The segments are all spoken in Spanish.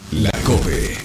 La COPE.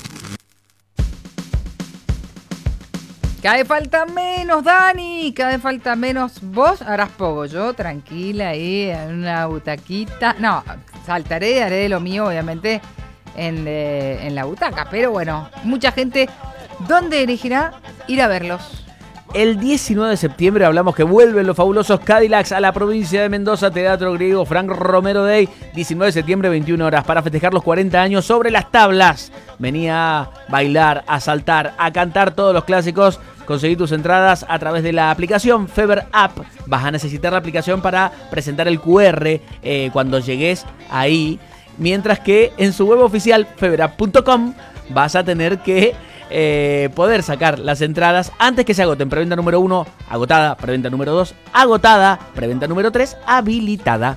Cada vez falta menos, Dani. Cada vez falta menos. Vos harás poco. Yo, tranquila, ahí en una butaquita. No, saltaré, haré lo mío, obviamente, en la butaca. Pero bueno, mucha gente. ¿Dónde elegirá ir a verlos? El 19 de septiembre hablamos que vuelven los fabulosos Cadillacs a la provincia de Mendoza, Teatro Griego Frank Romero Day, 19 de septiembre, 21 horas, para festejar los 40 años sobre las tablas. Venía a bailar, a saltar, a cantar todos los clásicos. Conseguí tus entradas a través de la aplicación Feber App. Vas a necesitar la aplicación para presentar el QR cuando llegues ahí. Mientras que en su web oficial, feberapp.com, vas a tener que poder sacar las entradas antes que se agoten. Preventa número 1, agotada. Preventa número 2, agotada. Preventa número 3, habilitada.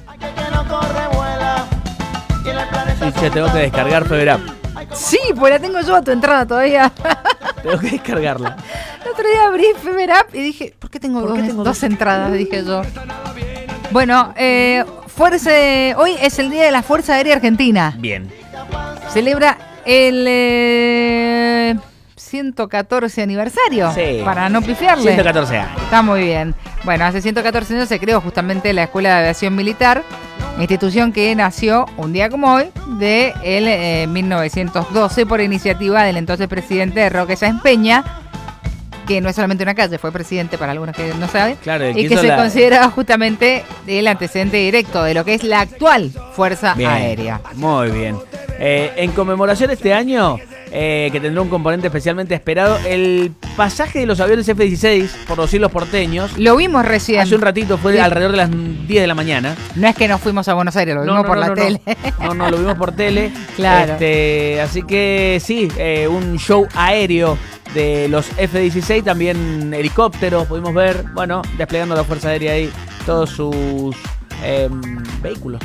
Sí, che, tengo que descargar Feber App. Sí, pues la tengo yo a tu entrada todavía. Tengo que descargarla. El otro día abrí Feber App y dije, ¿por qué tengo dos entradas? Dije yo. Bueno, hoy es el Día de la Fuerza Aérea Argentina. Bien. Celebra el 114 aniversario, sí, para no pifiarle. 114 años. Está muy bien. Bueno, hace 114 años se creó justamente la Escuela de Aviación Militar, institución que nació un día como hoy de 1912 por iniciativa del entonces presidente Roque Sáenz Peña, que no es solamente una calle, fue presidente para algunos que no saben, claro, y que se considera justamente el antecedente directo de lo que es la actual Fuerza bien, Aérea. Muy bien. En conmemoración este año, que tendrá un componente especialmente esperado, el pasaje de los aviones F-16 por los cielos porteños. Lo vimos recién. Hace un ratito, fue alrededor de las 10 de la mañana. No es que nos fuimos a Buenos Aires, lo vimos por la tele. No, lo vimos por tele. Claro. Así que sí, un show aéreo de los F-16, también helicópteros, pudimos ver, bueno, desplegando la Fuerza Aérea ahí todos sus vehículos.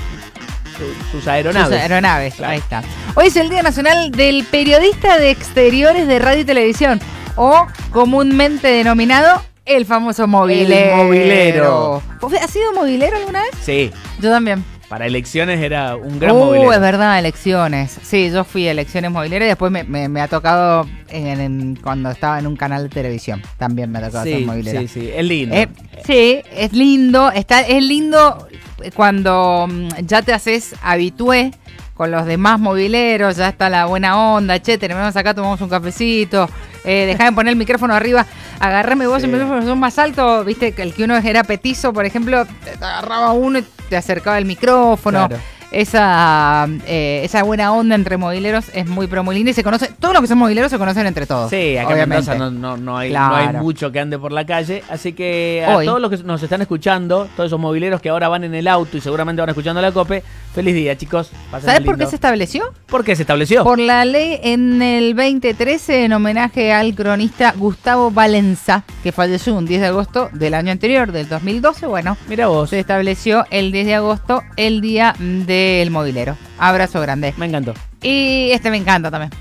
Sus aeronaves. Sus aeronaves, claro. Ahí está. Hoy es el Día Nacional del Periodista de Exteriores de Radio y Televisión, o comúnmente denominado el famoso movilero. El movilero. ¿Has sido movilero alguna vez? Sí. Yo también. Para elecciones era un gran movilero. Es verdad, elecciones. Sí, yo fui a elecciones mobileras y después me ha tocado cuando estaba en un canal de televisión. También me ha tocado ser movilera. Sí, es lindo. Sí, es lindo. Es lindo cuando ya te haces habitué con los demás mobileros, ya está la buena onda, che, terminamos acá, tomamos un cafecito, dejá de poner el micrófono arriba, agarrame vos, el micrófono son más alto, viste, que el que uno era petizo, por ejemplo, te agarraba uno y te acercaba el micrófono. Claro. Esa buena onda entre mobileros es muy linda y se conoce, todos los que son mobileros se conocen entre todos. Sí, acá obviamente. En Mendoza no hay Claro. mucho que ande por la calle, así que a todos los que nos están escuchando, todos esos mobileros que ahora van en el auto y seguramente van escuchando la COPE, feliz día, chicos. ¿Sabes por qué se estableció? ¿Por qué se estableció? Por la ley en el 2013 en homenaje al cronista Gustavo Valenza, que falleció un 10 de agosto del año anterior, del 2012. Bueno, mira vos. Se estableció el 10 de agosto, el día del movilero. Abrazo grande. Me encantó. Y me encanta también.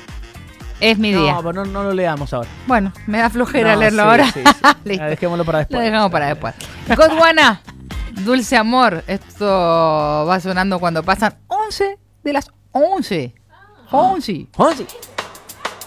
Es mi día. No, pero no lo leamos ahora. Bueno, me da flojera leerlo ahora. Sí. Listo. Dejémoslo para después. Lo dejamos para después. Godwana, Dulce Amor. Esto va sonando cuando pasan 11 de las 11. 11.